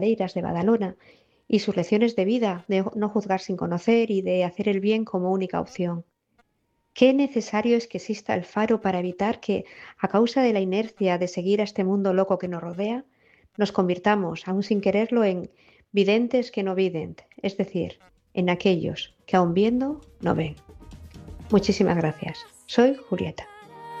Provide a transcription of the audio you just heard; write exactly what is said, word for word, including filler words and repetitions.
Madeiras de Badalona y sus lecciones de vida, de no juzgar sin conocer y de hacer el bien como única opción. Qué necesario es que exista el faro para evitar que, a causa de la inercia de seguir a este mundo loco que nos rodea, nos convirtamos, aún sin quererlo, en videntes que no viden, es decir, en aquellos que aun viendo no ven. Muchísimas gracias. Soy Julieta.